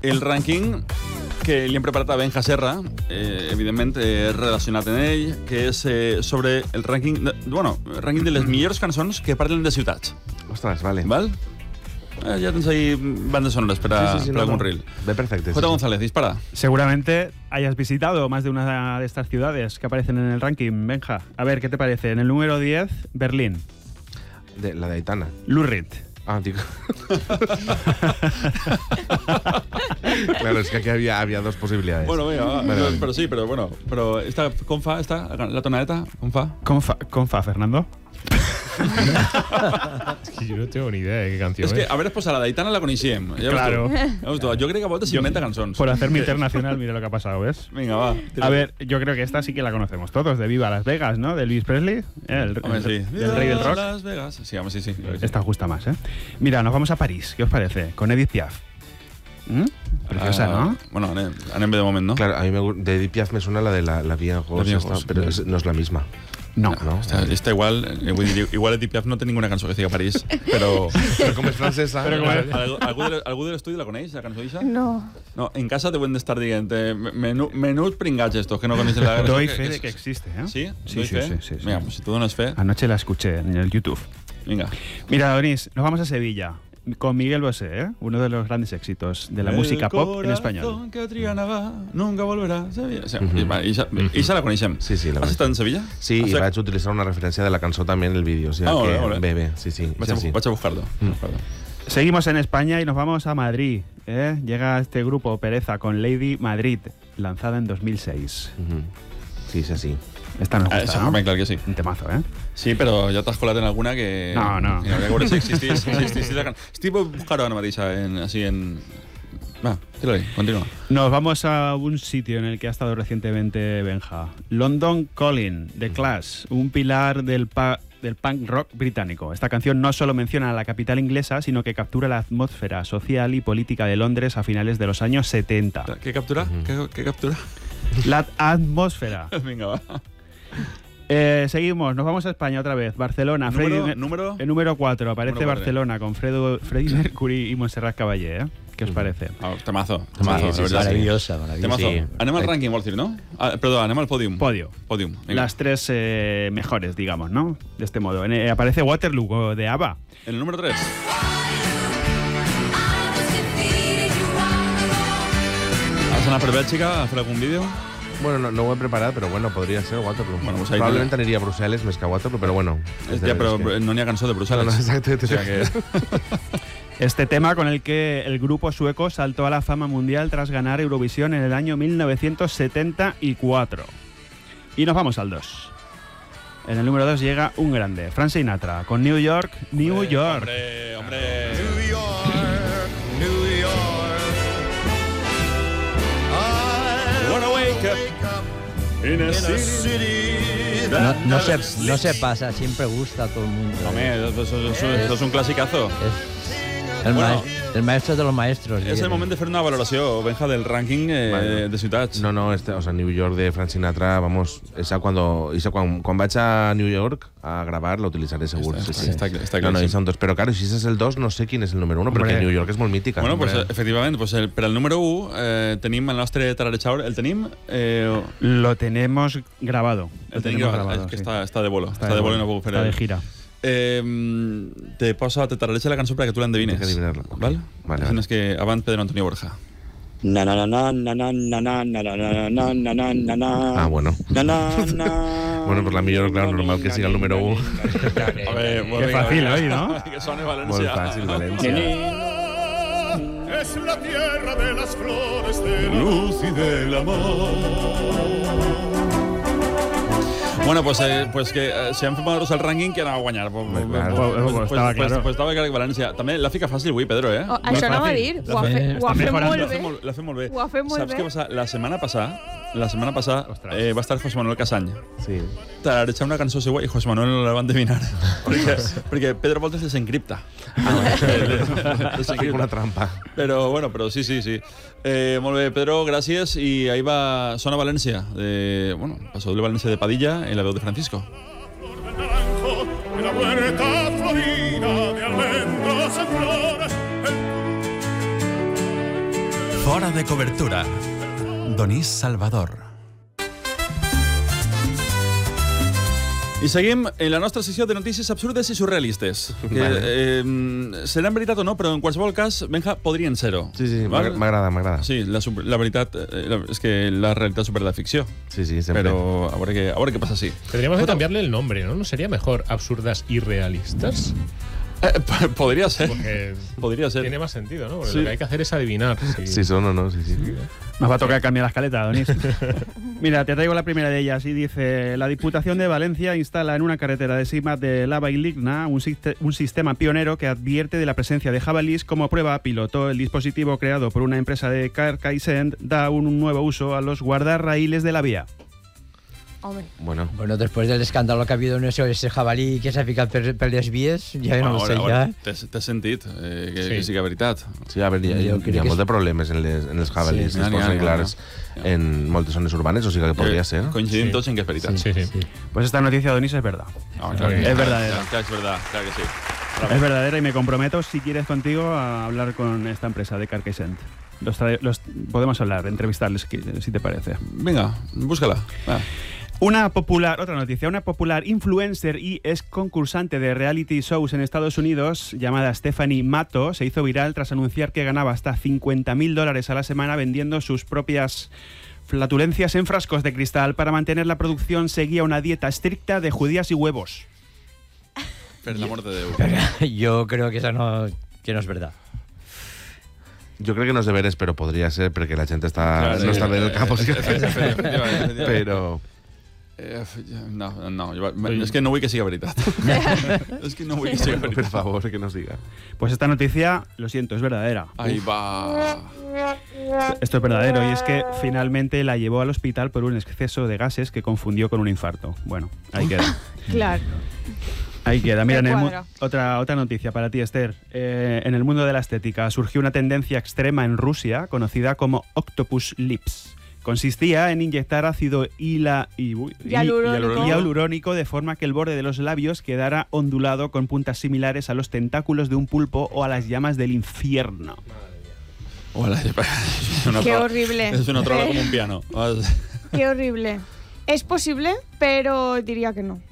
el rànquing que li hem preparat a Benja Serra, evidentment relacionat amb ell, que és sobre el rànquing rànquing de les millors cançons que parlen de ciutats. Ostres, vale. Val? Ya tens ahí bandas sonoras para algún reel. Ve perfecto. J. González, dispara. Seguramente hayas visitado más de una de estas ciudades que aparecen en el ranking, Benja. A ver, ¿qué te parece? En el número 10, Berlín. La de Aitana. Lurid. Ah, digo. Claro, es que aquí había dos posibilidades. Bueno, venga, va. Pero sí, pero bueno. Pero esta, ¿con fa? ¿La tonadeta? ¿Con fa? ¿Con fa, Fernando? Es que yo no tengo ni idea de qué canción es. Es que, a ver, pues a la d'Aitana la coneixíem. Claro. Yo creo que a veces se inventa cançons. Por hacerme internacional, mira lo que ha pasado, ¿ves? Venga, va. A ver, yo creo que esta sí que la conocemos todos, de Viva Las Vegas, ¿no? De Elvis Presley, el rey del rock. Las Vegas. Sí, vamos, sí. Esta gusta más, ¿eh? Mira, nos vamos a París, ¿qué os parece? Con Edith Piaf. Preciosa, ¿no? Bueno, anem bé de moment, no? Claro, a mí de Edith Piaf me suena la de la Vía Gos, pero no es la misma. No. Está igual. Igual Edith Piaf no té ninguna cançó que sigui a París, però com és francesa. Algú de l'estudi la coneix, la cançó d'Ixa? No. No, en casa deuen d'estar dient menut pringats estos que no coneixen la cançó. Doy fe de que existe, ¿eh? ¿Sí? Sí. Venga, pues si tú dones fe. Anoche la escuché en el YouTube. Venga. Mira, Donis, nos vamos a Sevilla. Con Miguel Bosé, uno de los grandes éxitos de la música pop en español. Que Triana va, nunca volverá a Sevilla. Ixa la coneixem. Sí, la ¿Has estat en Sevilla? Sí, y vaig utilitzar una referència de la cançó també en el vídeo. O sea que bebe, sí. Vaig a buscarlo. Seguimos en España y nos vamos a Madrid. Llega este grupo Pereza con Lady Madrid, lanzada en 2006. Sí, és així. Esta nos gusta, ¿no? Claro que sí. Un temazo, ¿eh? Sí, però ja t'has colat en alguna que... No. Mira, a veure si existís la cançó. Estic buscant ara mateix así en... Va, tira ahí, continúa. Nos vamos a un sitio en el que ha estado recientemente Benja. London Calling, The Clash, un pilar del punk rock británico. Esta canción no solo menciona a la capital inglesa, sino que captura la atmósfera social y política de Londres a finales de los años 70. ¿Qué captura? ¿Qué captura? La atmósfera. Venga, va. Seguimos, nos vamos a España otra vez. Barcelona. ¿Número? El número 4. Aparece Barcelona con Freddie Mercury y Montserrat Caballé, ¿eh? ¿Qué os parece? Temazo. Maravillosa. Sí. Anem al rànquing, vols dir, no? Perdó, anem al podium. Podium. Las tres mejores, digamos, ¿no? De este modo. Aparece Waterloo, de ABBA. En el número 3. ¿Has anat per Bèlgica a fer algun vídeo? Bueno, no ho he preparat, però bueno, podria ser Waterloo. Bueno, pues probablement aniria a Brussel·les més que a Waterloo, però bueno. Ja, però no n'hi ha cançó de Brussel·les. No, exacte. O sea que... Este tema con el que el grupo sueco saltó a la fama mundial tras ganar Eurovisión en el año 1974. Y nos vamos al 2. En el número 2 llega un grande, Frank Sinatra, con New York. Hombre. New York. No se pasa, siempre gusta a todo el mundo. Hombre, eso es un clasicazo. El maestro de los maestros. És el moment de fer una valoració, Benja, del rànquing de ciutats. No, o sea, New York de Frank Sinatra, vamos, quan vaig a New York a grabar la utilitzaré segur. Està clar. No, son dos. Però claro, si ese es el 2, no sé quién es el número 1, perquè New York és molt mítica. Bueno, pues efectivament, pues per al número 1 tenim el nostre tararechaor. El tenim? Lo tenemos grabado. El tenim grabado, és que està de bolo. Està de bolo i no puc fer Està de gira. Te tarareja la cançó perquè tu l'endevines. Tienes que adivinarla. Vale. Vale. És que abans Pedro Antonio Borja. Ah, bueno. Bueno, pues la millor, claro, normal que siga el número 1. A ver, qué fácil hoy, ¿no? Que sone València. Molt fàcil, València. Es la tierra de las flores de la luz y del amor. Bueno, pues que si hem fet valorar el rànquing, que anava a guanyar. Estava claro. Pues estava clar que València. També l'ha ficat fàcil avui, Pedro, eh? Això anava a dir. Ho ha fet molt bé. L'ha fet molt bé. Ho ha fet molt Saps bé. què passa? La setmana passada va estar José Manuel Casany. Sí. Tararejar una cançó seva i José Manuel no la va endevinar. perquè Pedro Voltes desencripta. Desencripta una trampa. Però sí. Molt bé, Pedro, gràcies. I ahí va Sona València. Pasó de València de Padilla en la veu de Francisco. La puerta florida de almendros en flores. Fora de cobertura. Donís Salvador. I seguim en la nostra sessió de notícies absurdes i surrealistes. Que, seran veritat o no, però en qualsevol cas, Benja, podrien ser-ho. Sí, m'agrada. Sí, la veritat és que la realitat supera la ficció. Sí, siempre. Pero a ver qué pasa así. Tendríamos que cambiarle el nombre, ¿no? ¿No sería mejor absurdas y realistas? Podría ser. Porque podría ser. Tiene más sentido, ¿no? Porque lo que hay que hacer es adivinar. Si son o no, sí. Nos va a tocar cambiar la escaleta, Donís. Mira, te traigo la primera de ellas y dice: la Diputación de Valencia instala en una carretera de Simat de Lava y Ligna un sistema pionero que advierte de la presencia de jabalís. Como prueba piloto, el dispositivo creado por una empresa de Carcaixent da un nuevo uso a los guardarraíles de la vía. Hombre. Bueno, después del escándalo que ha habido en ese jabalí que s'ha ficat per les vies, ja no ho sé, ja. T'has sentit que sigui veritat. Sí, a veure, hi ha molts de problemes en els jabalís, que es posen clars en moltes zones urbanes, o sigui que podria ser. Coincidim tots en que és veritat. Sí. Pues esta noticia, Donís, es verdad. Es verdadera. Claro, es verdad, claro que sí. Es verdadera y me comprometo, si quieres contigo, a hablar con esta empresa de Carcaixent. Podemos hablar, entrevistarles, si te parece. Venga, búscala. Otra noticia, una popular influencer y ex concursante de reality shows en Estados Unidos, llamada Stephanie Matto, se hizo viral tras anunciar que ganaba hasta $50,000 a la semana vendiendo sus propias flatulencias en frascos de cristal. Para mantener la producción seguía una dieta estricta de judías y huevos. Per l'amor de Déu. Yo creo que eso no es verdad. Yo creo que no es deberes, pero podría ser porque la gente no está en el campo. Pero... No, es que no vull que siga veritat. Es que no vull que siga veritat. Por favor, que nos diga. Pues esta noticia, lo siento, es verdadera. Ahí va. Esto es verdadero, y es que finalmente la llevó al hospital por un exceso de gases que confundió con un infarto. Bueno, ahí queda. Claro. Ahí queda. Mira, otra noticia para ti, Esther. En el mundo de la estética surgió una tendencia extrema en Rusia conocida como Octopus Lips. Consistía en inyectar ácido hialurónico de forma que el borde de los labios quedara ondulado con puntas similares a los tentáculos de un pulpo o a las llamas del infierno. Qué horrible. Es una trola como un piano. Qué horrible. Es posible, pero diría que no.